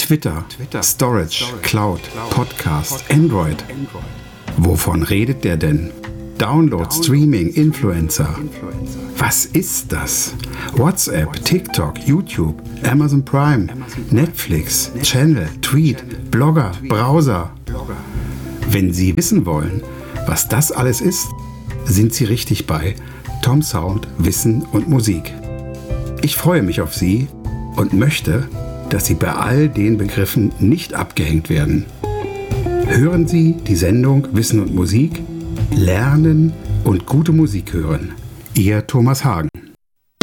Twitter, Storage, Cloud, Podcast, Android. Wovon redet der denn? Download, Streaming, Influencer. Was ist das? WhatsApp, TikTok, YouTube, Amazon Prime, Netflix, Channel, Tweet, Blogger, Browser. Wenn Sie wissen wollen, was das alles ist, sind Sie richtig bei Tom Sound, Wissen und Musik. Ich freue mich auf Sie und möchte, dass Sie bei all den Begriffen nicht abgehängt werden. Hören Sie die Sendung Wissen und Musik, lernen und gute Musik hören. Ihr Thomas Hagen.